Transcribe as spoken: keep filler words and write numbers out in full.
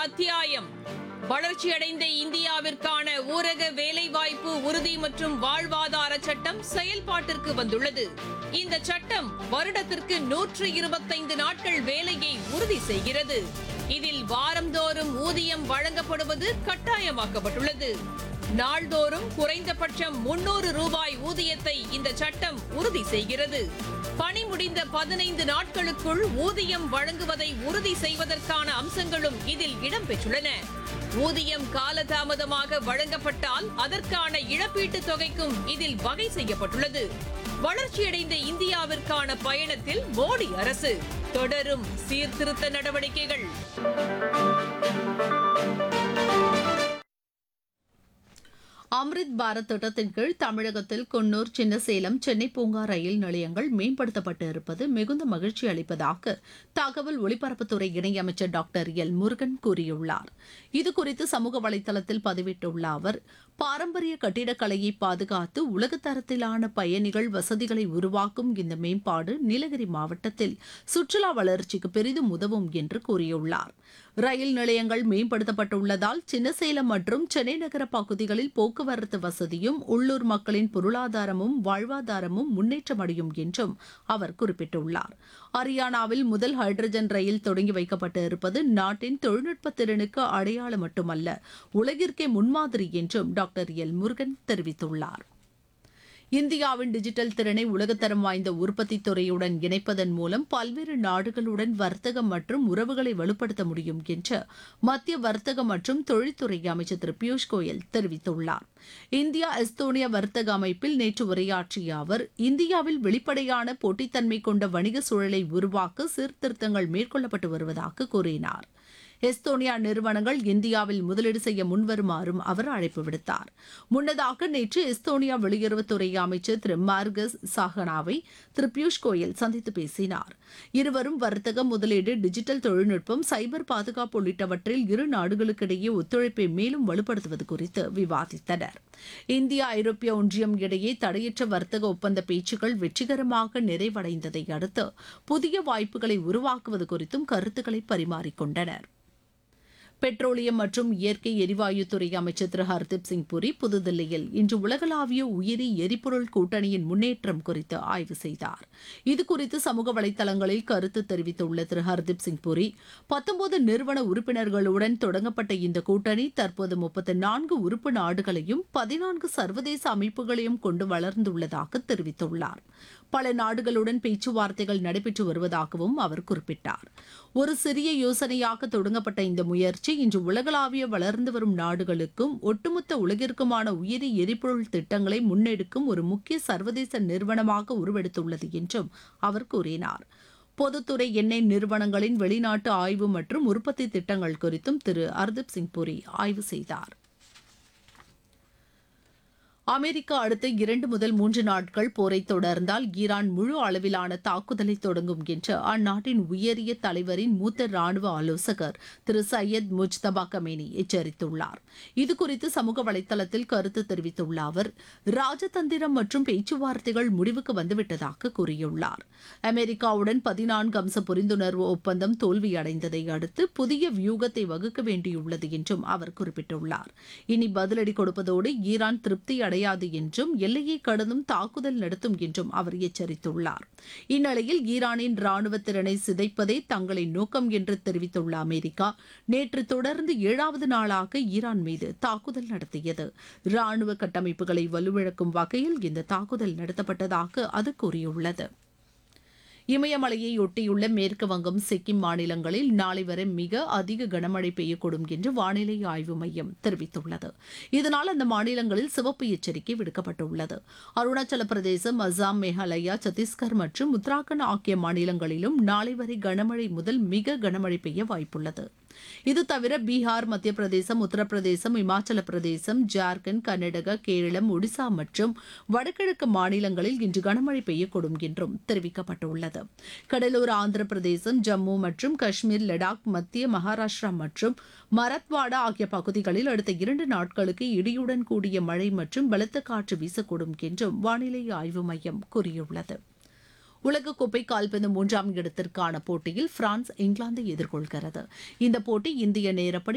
அத்தியாயம் வளர்ச்சியடைந்த இந்தியாவிற்கான ஊரக வேலைவாய்ப்பு உறுதி மற்றும் வாழ்வாதார சட்டம் செயல்பாட்டிற்கு வந்துள்ளது. இந்த சட்டம் வருடத்திற்கு நூற்று இருபத்தைந்து நாட்கள் வேலையை உறுதி செய்கிறது. இதில் வாரந்தோறும் ஊதியம் வழங்கப்படுவது கட்டாயமாக்கப்பட்டுள்ளது. நாள்தோறும் குறைந்தபட்சம் முன்னூறு ரூபாய் ஊதியத்தை இந்த சட்டம் உறுதி செய்கிறது. பணி முடிந்த பதினைந்து நாட்களுக்குள் ஊதியம் வழங்குவதை உறுதி செய்வதற்கான அம்சங்களும் இதில் இடம்பெற்றுள்ளன. ஊதியம் காலதாமதமாக வழங்கப்பட்டால் அதற்கான இழப்பீட்டுத் தொகைக்கும் இதில் வகை செய்யப்பட்டுள்ளது. வளர்ச்சியடைந்த இந்தியாவிற்கான பயணத்தில் மோடி அரசு தொடரும் சீர்திருத்த நடவடிக்கைகள். அம்ரித் பாரத் திட்டத்தின் கீழ் தமிழகத்தில் குன்னூர், சின்னசேலம், சென்னை பூங்கா ரயில் நிலையங்கள் மேம்படுத்தப்பட்டு இருப்பது மிகுந்த மகிழ்ச்சி அளிப்பதாக தகவல் ஒலிபரப்புத்துறை இணையமைச்சர் டாக்டர் எல் முருகன் கூறியுள்ளார். இதுகுறித்து சமூக வலைதளத்தில் பதிவிட்டுள்ள அவர், பாரம்பரிய கட்டிடக்கலையை பாதுகாத்து உலகத்தரத்திலான பயணிகள் வசதிகளை உருவாக்கும் இந்த மேம்பாடு நீலகிரி மாவட்டத்தில் சுற்றுலா வளர்ச்சிக்கு பெரிதும் உதவும் என்று கூறியுள்ளார். ரயில் நிலையங்கள் மேம்படுத்தப்பட்டுள்ளதால் சின்னசேலம் மற்றும் சென்னை நகர பகுதிகளில் போக்குவரத்து வசதியும் உள்ளூர் மக்களின் பொருளாதாரமும் வாழ்வாதாரமும் முன்னேற்றமடையும் என்றும் அவர் குறிப்பிட்டுள்ளார். ஹரியானாவில் முதல் ஹைட்ரஜன் ரயில் தொடங்கி வைக்கப்பட்டு இருப்பது நாட்டின் தொழில்நுட்ப திறனுக்கு அடையாளம் மட்டுமல்ல, உலகிற்கே முன்மாதிரி என்றும் டாக்டர் எல் முருகன் தெரிவித்துள்ளார். இந்தியாவின் டிஜிட்டல் திறனை உலகத்தரம் வாய்ந்த உற்பத்தி துறையுடன் இணைப்பதன் மூலம் பல்வேறு நாடுகளுடன் வர்த்தகம் மற்றும் உறவுகளை வலுப்படுத்த முடியும் என்று மத்திய வர்த்தக மற்றும் தொழில்துறை அமைச்சர் திரு பியூஷ் கோயல் தெரிவித்துள்ளார். இந்தியா எஸ்தோனியா வர்த்தக அமைப்பில் நேற்று உரையாற்றிய அவர், இந்தியாவில் வெளிப்படையான போட்டித்தன்மை கொண்ட வணிக சூழலை உருவாக்க சீர்திருத்தங்கள் மேற்கொள்ளப்பட்டு வருவதாக கூறினார். எஸ்தோனியா நிறுவனங்கள் இந்தியாவில் முதலீடு செய்ய முன்வருமாறும் அவர் அழைப்பு விடுத்தார். முன்னதாக நேற்று எஸ்தோனியா வெளியுறவுத்துறை அமைச்சர் திரு மார்கஸ் சாகனாவை திரு பியூஷ் கோயல் சந்தித்து பேசினார். இருவரும் வர்த்தகம், முதலீடு, டிஜிட்டல் தொழில்நுட்பம், சைபர் பாதுகாப்பு உள்ளிட்டவற்றில் இரு நாடுகளுக்கிடையே ஒத்துழைப்பை மேலும் வலுப்படுத்துவது குறித்து விவாதித்தனர். இந்தியா ஐரோப்பிய ஒன்றியம் இடையே தடையற்ற வர்த்தக ஒப்பந்த பேச்சுக்கள் வெற்றிகரமாக நிறைவடைந்ததை அடுத்து புதிய வாய்ப்புகளை உருவாக்குவது குறித்தும் கருத்துக்களை பரிமாறிக்கொண்டனர். பெட்ரோலியம் மற்றும் இயற்கை எரிவாயுத்துறை அமைச்சர் திரு ஹர்தீப் சிங் புரி புதுதில்லியில் இன்று உலகளாவிய உயிரி எரிபொருள் கூட்டணியின் முன்னேற்றம் குறித்து ஆய்வு செய்தார். இதுகுறித்து சமூக வலைதளங்களில் கருத்து தெரிவித்துள்ள திரு ஹர்தீப் சிங் புரி, பத்தொன்பது நிறுவன உறுப்பினர்களுடன் தொடங்கப்பட்ட இந்த கூட்டணி தற்போது முப்பத்தி நான்கு உறுப்பு நாடுகளையும் பதினான்கு சர்வதேச அமைப்புகளையும் கொண்டு வளர்ந்துள்ளதாக தெரிவித்துள்ளார். பல நாடுகளுடன் பேச்சுவார்த்தைகள் நடைபெற்று வருவதாகவும் அவர் குறிப்பிட்டார். ஒரு சிறிய யோசனையாக தொடங்கப்பட்ட இந்த முயற்சி இன்று உலகளாவிய வளர்ந்து வரும் நாடுகளுக்கும் ஒட்டுமொத்த உலகிற்குமான உயிரி எரிபொருள் திட்டங்களை முன்னெடுக்கும் ஒரு முக்கிய சர்வதேச நிறுவனமாக உருவெடுத்துள்ளது என்றும் அவர் கூறினார். பொதுத்துறை எண்ணெய் நிறுவனங்களின் வெளிநாட்டு ஆய்வு மற்றும் உற்பத்தி திட்டங்கள் குறித்தும் திரு ஹர்தீப் சிங் புரி ஆய்வு செய்தார். அமெரிக்கா அடுத்த இரண்டு முதல் மூன்று நாட்கள் போரை தொடர்ந்தால் ஈரான் முழு அளவிலான தாக்குதலை தொடங்கும் என்று அந்நாட்டின் உயரிய தலைவரின் மூத்த ராணுவ ஆலோசகர் திரு சையத் முஜ்தபா கமேனி எச்சரித்துள்ளார். இதுகுறித்து சமூக வலைதளத்தில் கருத்து தெரிவித்துள்ள அவர், ராஜதந்திரம் மற்றும் பேச்சுவார்த்தைகள் முடிவுக்கு வந்துவிட்டதாக கூறியுள்ளார். அமெரிக்காவுடன் பதினான்கு அம்ச புரிந்துணர்வு ஒப்பந்தம் தோல்வியடைந்ததை அடுத்து புதிய வியூகத்தை வகுக்க வேண்டியுள்ளது என்றும் அவர் குறிப்பிட்டுள்ளார். இனி பதிலடி கொடுப்பதோடு ஈரான் திருப்தி அடையாது என்றும் எல்லையை கடந்தும் தாக்குதல் நடத்தும் என்றும் அவர் எச்சரித்துள்ளார். இந்நிலையில் ஈரானின் ராணுவ திறனை சிதைப்பதே தங்களின் நோக்கம் என்று தெரிவித்துள்ள அமெரிக்கா நேற்று தொடர்ந்து ஏழாவது நாளாக ஈரான் மீது தாக்குதல் நடத்தியது. ராணுவ கட்டமைப்புகளை வலுவிழக்கும் வகையில் இந்த தாக்குதல் நடத்தப்பட்டதாக அது கூறியுள்ளது. இமயமலையை ஒட்டியுள்ள மேற்கு வங்கம், சிக்கிம் மாநிலங்களில் நாளை வரை மிக அதிக கனமழை பெய்யக்கூடும் என்று வானிலை ஆய்வு மையம் தெரிவித்துள்ளது. இதனால் அந்த மாநிலங்களில் சிவப்பு எச்சரிக்கை விடுக்கப்பட்டுள்ளது. அருணாச்சல பிரதேசம், அசாம், மேகாலயா, சத்தீஸ்கர் மற்றும் உத்தராகண்ட் ஆகிய மாநிலங்களிலும் நாளை வரை கனமழை முதல் மிக கனமழை பெய்ய வாய்ப்புள்ளது. இது தவிர பீகார், மத்திய பிரதேசம், உத்தரப்பிரதேசம், இமாச்சல பிரதேசம், ஜார்க்கண்ட், கர்நாடகா, கேரளம், ஒடிசா மற்றும் வடகிழக்கு மாநிலங்களில் இன்று கனமழை பெய்யக்கூடும் என்றும் தெரிவிக்கப்பட்டுள்ளது. கடலூர், ஆந்திர பிரதேசம், ஜம்மு மற்றும் காஷ்மீர், லடாக், மத்திய மகாராஷ்டிரா மற்றும் மராத்வாடா ஆகிய பகுதிகளில் அடுத்த இரண்டு நாட்களுக்கு இடியுடன் கூடிய மழை மற்றும் பலத்த காற்று வீசக்கூடும் என்றும் வானிலை ஆய்வு மையம் கூறியுள்ளது. உலகக்கோப்பை கால்பந்து மூன்றாம் இடத்திற்கான போட்டியில் பிரான்ஸ் இங்கிலாந்தை எதிர்கொள்கிறது. இந்த போட்டி இந்திய நேரப்படி